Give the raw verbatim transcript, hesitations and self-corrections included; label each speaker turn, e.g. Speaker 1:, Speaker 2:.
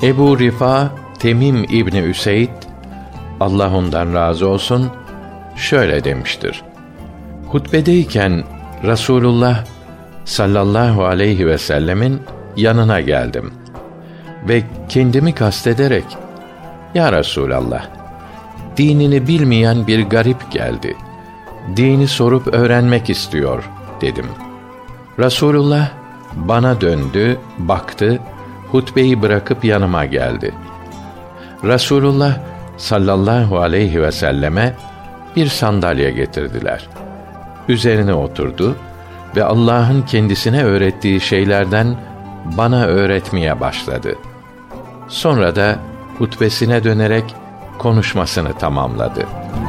Speaker 1: Ebu Rifa Temim İbni Üseyd, Allah ondan razı olsun, şöyle demiştir: hutbedeyken Rasulullah sallallahu aleyhi ve sellemin yanına geldim ve kendimi kastederek, ya Resulallah, dinini bilmeyen bir garip geldi. Dini sorup öğrenmek istiyor dedim. Rasulullah bana döndü, baktı, hutbeyi bırakıp yanıma geldi. Rasulullah sallallahu aleyhi ve selleme bir sandalye getirdiler. Üzerine oturdu ve Allah'ın kendisine öğrettiği şeylerden bana öğretmeye başladı. Sonra da hutbesine dönerek konuşmasını tamamladı.